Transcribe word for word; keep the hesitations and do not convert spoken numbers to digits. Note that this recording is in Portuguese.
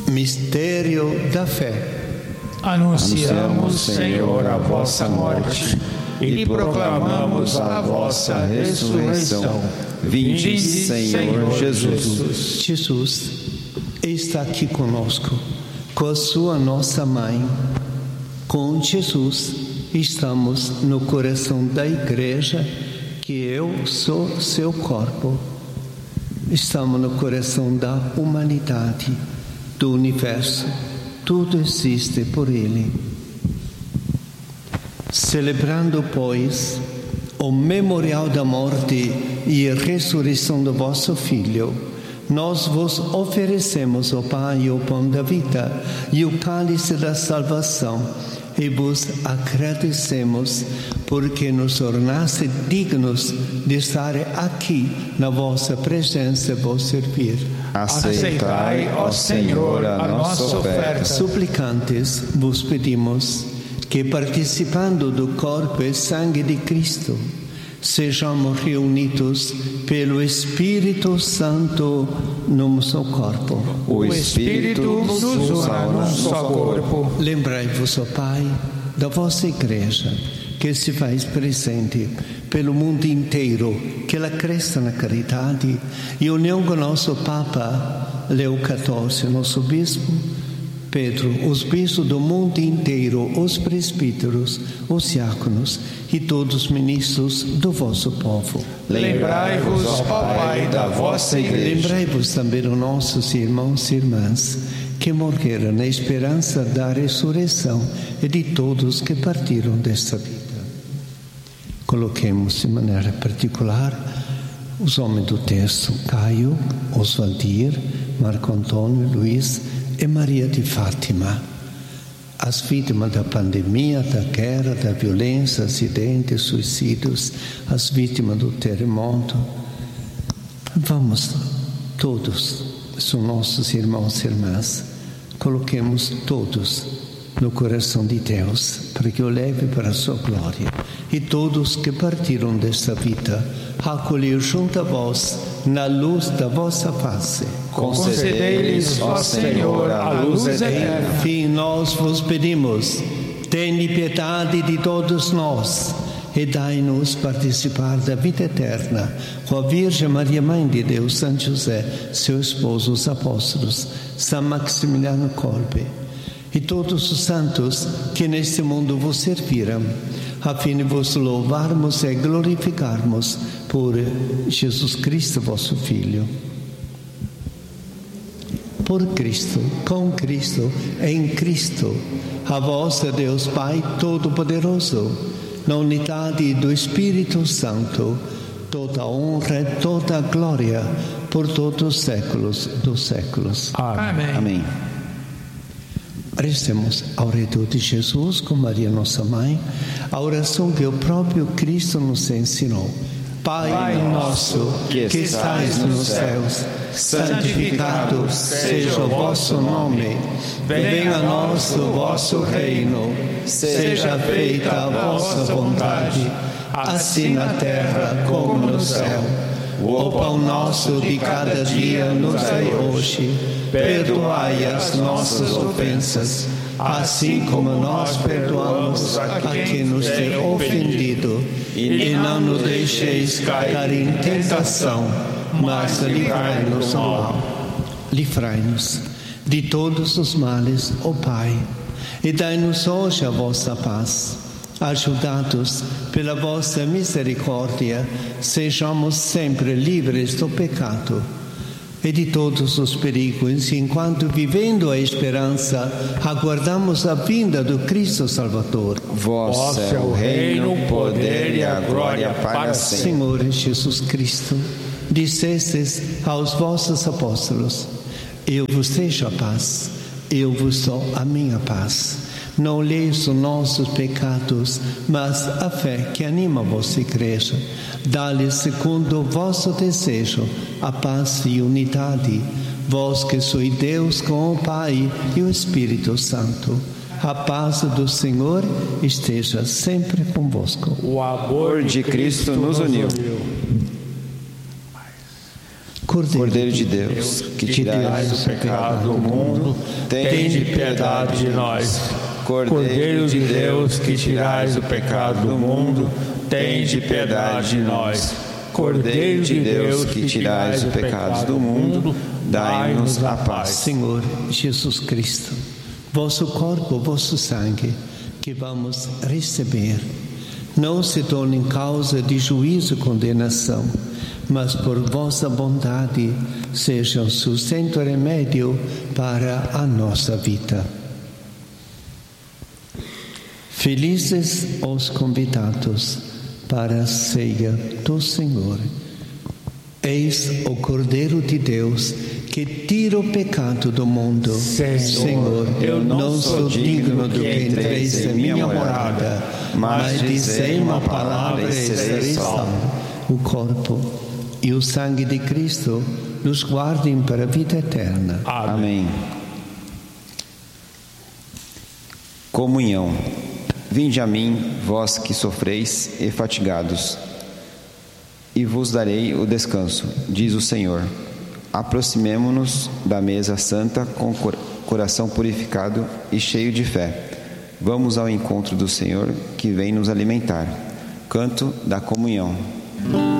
Mistério da fé. Anunciamos, Senhor, a vossa morte e proclamamos a vossa ressurreição. Vinde, Senhor Jesus. Jesus está aqui conosco, com a sua nossa mãe. Com Jesus estamos no coração da igreja, que eu sou seu corpo. Estamos no coração da humanidade, do universo. Tudo existe por Ele. Celebrando, pois, o memorial da morte e a ressurreição do vosso Filho, nós vos oferecemos, ó Pai, o pão da vida e o cálice da salvação, e vos agradecemos porque nos tornaste dignos de estar aqui na vossa presença e vos servir. Aceitai, ó Senhor, a nossa oferta. Suplicantes, vos pedimos que, participando do corpo e sangue de Cristo, sejamos reunidos pelo Espírito Santo num só corpo. O Espírito nos una num só corpo. Lembrai-vos, ó Pai, da vossa Igreja, que se faz presente pelo mundo inteiro, que ela cresça na caridade, e união com o nosso Papa Leo quatorze, nosso Bispo Pedro, os bispos do mundo inteiro, os presbíteros, os diáconos e todos os ministros do vosso povo. Lembrai-vos, ó Pai, da vossa Igreja. Lembrai-vos também dos nossos irmãos e irmãs que morreram na esperança da ressurreição e de todos que partiram desta vida. Coloquemos de maneira particular os homens do texto: Caio, Osvaldir, Marco Antônio, Luiz e Maria de Fátima, as vítimas da pandemia, da guerra, da violência, acidentes, suicídios, as vítimas do terremoto. Vamos, todos, são nossos irmãos e irmãs, coloquemos todos no coração de Deus, para que o leve para a sua glória. E todos que partiram desta vida, acolher junto a vós, na luz da vossa face. Concedei-lhes, ó Senhor, a luz eterna. Enfim, nós vos pedimos, tende piedade de todos nós e dai-nos participar da vida eterna com a Virgem Maria, Mãe de Deus, São José, seu esposo, os apóstolos, São Maximiliano Kolbe e todos os santos que neste mundo vos serviram, a fim de vos louvarmos e glorificarmos por Jesus Cristo, vosso Filho. Por Cristo, com Cristo, em Cristo, a vós, Deus Pai Todo-Poderoso, na unidade do Espírito Santo, toda honra e toda glória por todos os séculos dos séculos. Amém. Amém. Rezemos ao redor de Jesus com Maria, nossa Mãe, a oração que o próprio Cristo nos ensinou. Pai, Pai nosso, que, que estais nos céus, santificado seja o vosso nome. Venha a nós o vosso reino. Seja feita a vossa vontade, assim na terra como no céu. O pão nosso de cada dia nos dai hoje. Perdoai as nossas ofensas, assim como nós perdoamos a quem nos tem ofendido. E não nos deixeis cair em tentação, mas livrai-nos do mal. Livrai-nos de todos os males, ó Pai, e dai-nos hoje a vossa paz. Ajudados pela vossa misericórdia, sejamos sempre livres do pecado e de todos os perigos, enquanto, vivendo a esperança, aguardamos a vinda do Cristo Salvador. Vosso é o reino, o poder e a glória para sempre. Senhor Jesus Cristo, dissestes aos vossos apóstolos: eu vos deixo a paz, eu vos dou a minha paz. Não olheis os nossos pecados, mas a fé que anima a vossa Igreja. Dá-lhes, segundo o vosso desejo, a paz e unidade. Vós que sois Deus com o Pai e o Espírito Santo. A paz do Senhor esteja sempre convosco. O amor de Cristo nos uniu. Cordeiro de Deus, que tirais o pecado do mundo, tende piedade de nós. Cordeiro de Deus, que tirais o pecado do mundo, tende piedade de nós. Cordeiro de Deus, que tirais o pecado do mundo, dai-nos a paz. Senhor Jesus Cristo, vosso corpo, vosso sangue, que vamos receber, não se tornem causa de juízo e condenação, mas por vossa bondade sejam sustento e remédio para a nossa vida. Felizes os convidados para a ceia do Senhor. Eis o Cordeiro de Deus que tira o pecado do mundo. Senhor, Senhor, eu não sou digno do que entreis em minha morada, mas dizei uma palavra e serei salvo. O corpo e o sangue de Cristo nos guardem para a vida eterna. Amém. Comunhão. Vinde a mim, vós que sofreis e fatigados, e vos darei o descanso, diz o Senhor. Aproximemo-nos da mesa santa com coração purificado e cheio de fé. Vamos ao encontro do Senhor, que vem nos alimentar. Canto da comunhão.